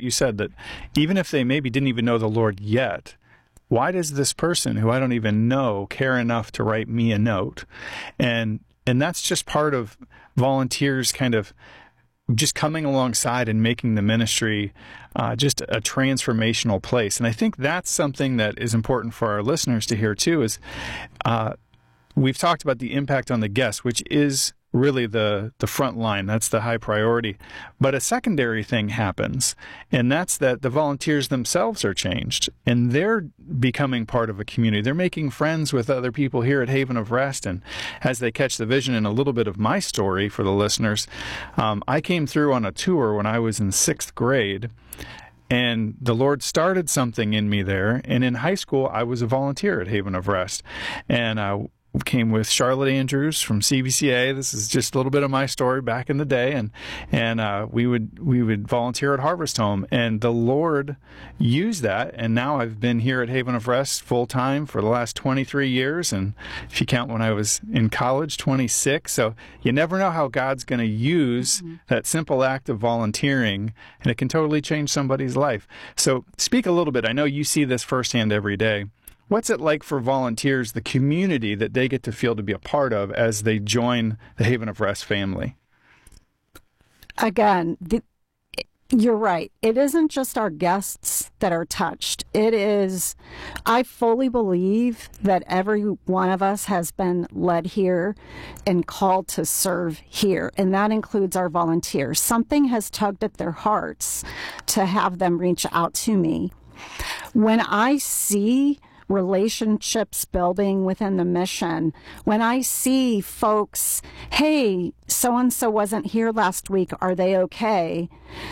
you said, that even if they maybe didn't even know the Lord yet, why does this person who I don't even know care enough to write me a note? And that's just part of volunteers kind of just coming alongside and making the ministry just a transformational place. And I think that's something that is important for our listeners to hear too, is we've talked about the impact on the guests, which is really the front line. That's the high priority. But a secondary thing happens, and that's that the volunteers themselves are changed, and they're becoming part of a community. They're making friends with other people here at Haven of Rest, and as they catch the vision, and a little bit of my story for the listeners, I came through on a tour when I was in 6th grade, and the Lord started something in me there. And in high school, I was a volunteer at Haven of Rest, and came with Charlotte Andrews from CVCA. This is just a little bit of my story back in the day, and we would volunteer at Harvest Home, and the Lord used that. And now I've been here at Haven of Rest full time for the last 23 years, and if you count when I was in college, 26. So you never know how God's going to use that simple act of volunteering, and it can totally change somebody's life. So speak a little bit. I know you see this firsthand every day. What's it like for volunteers, the community that they get to feel to be a part of as they join the Haven of Rest family? Again, you're right. It isn't just our guests that are touched. It is, I fully believe that every one of us has been led here and called to serve here, and that includes our volunteers. Something has tugged at their hearts to have them reach out to me. When I see relationships building within the mission, when I see folks, hey, so-and-so wasn't here last week, are they okay?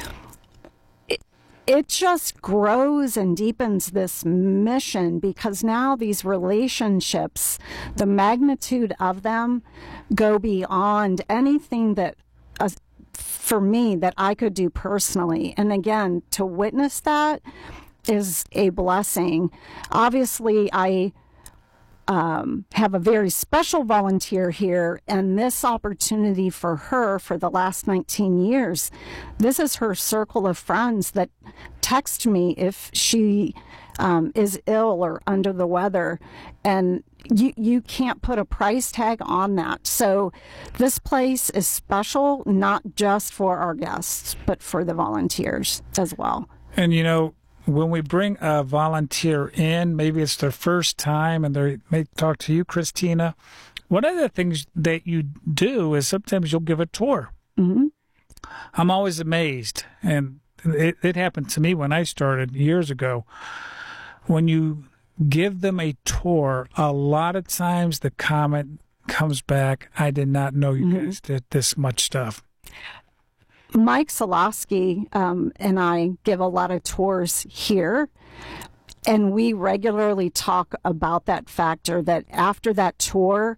It just grows and deepens this mission, because now these relationships, the magnitude of them, go beyond anything that, for me, that I could do personally. And again, to witness that is a blessing. Obviously, I have a very special volunteer here, and this opportunity for her for the last 19 years, this is her circle of friends that text me if she is ill or under the weather, and you can't put a price tag on that. So this place is special, not just for our guests, but for the volunteers as well. And when we bring a volunteer in, maybe it's their first time and they may talk to you, Christina, one of the things that you do is sometimes you'll give a tour. Mm-hmm. I'm always amazed, and it happened to me when I started years ago. When you give them a tour, a lot of times the comment comes back, I did not know you guys did this much stuff. Mike Solosky and I give a lot of tours here, and we regularly talk about that factor, that after that tour,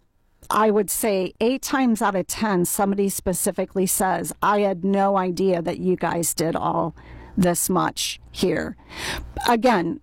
I would say 8 times out of 10, somebody specifically says, I had no idea that you guys did all this much here. Again,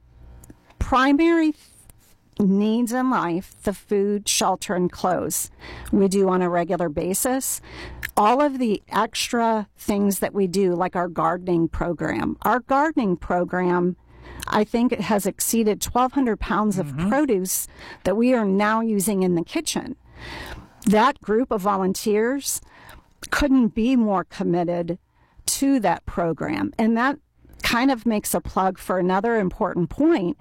primary needs in life, the food, shelter, and clothes, we do on a regular basis. All of the extra things that we do, like our gardening program. Our gardening program, I think it has exceeded 1,200 pounds of produce that we are now using in the kitchen. That group of volunteers couldn't be more committed to that program. And that kind of makes a plug for another important point.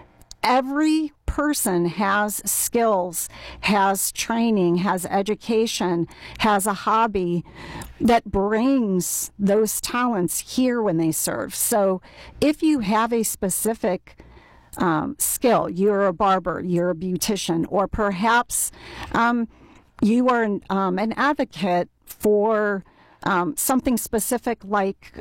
Every person has skills, has training, has education, has a hobby that brings those talents here when they serve. So if you have a specific skill, you're a barber, you're a beautician, or perhaps you are an advocate for something specific like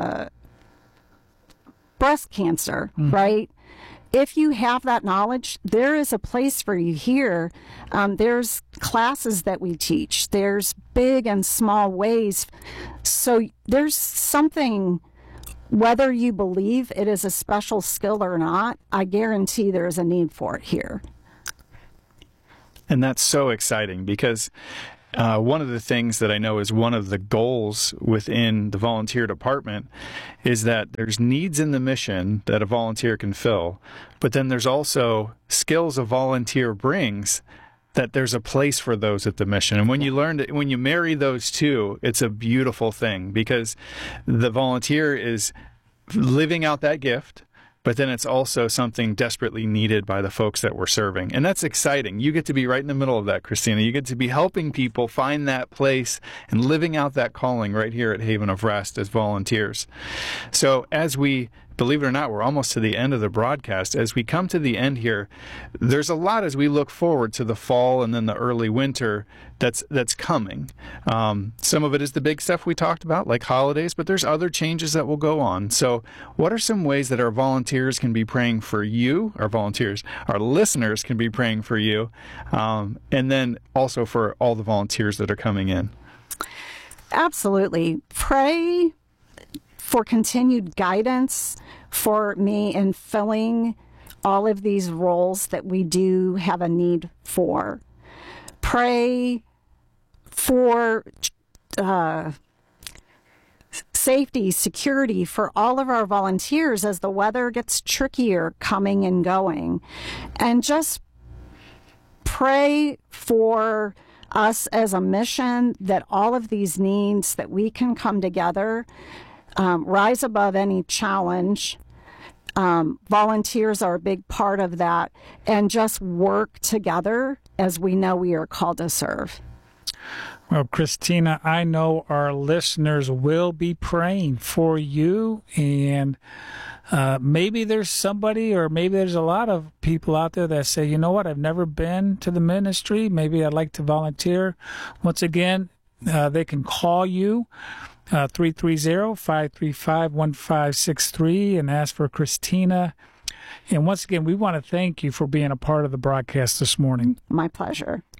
breast cancer, right? If you have that knowledge, there is a place for you here. There's classes that we teach. There's big and small ways. So there's something, whether you believe it is a special skill or not, I guarantee there is a need for it here. And that's so exciting, because one of the things that I know is one of the goals within the volunteer department is that there's needs in the mission that a volunteer can fill, but then there's also skills a volunteer brings that there's a place for those at the mission. And when you when you marry those two, it's a beautiful thing, because the volunteer is living out that gift, but then it's also something desperately needed by the folks that we're serving. And that's exciting. You get to be right in the middle of that, Christina. You get to be helping people find that place and living out that calling right here at Haven of Rest as volunteers. So as we, believe it or not, we're almost to the end of the broadcast. As we come to the end here, there's a lot as we look forward to the fall and then the early winter that's coming. Some of it is the big stuff we talked about, like holidays, but there's other changes that will go on. So what are some ways that our volunteers can be praying for you, our listeners can be praying for you, and then also for all the volunteers that are coming in? Absolutely. Pray for continued guidance for me in filling all of these roles that we do have a need for. Pray for safety, security for all of our volunteers as the weather gets trickier coming and going. And just pray for us as a mission that all of these needs, that we can come together, rise above any challenge. Volunteers are a big part of that, and just work together as we know we are called to serve. Well, Christina, I know our listeners will be praying for you, and maybe there's somebody, or maybe there's a lot of people out there that say, you know what, I've never been to the ministry. Maybe I'd like to volunteer. Once again, they can call you. 330-535-1563 and ask for Christina. And once again, we want to thank you for being a part of the broadcast this morning. My pleasure.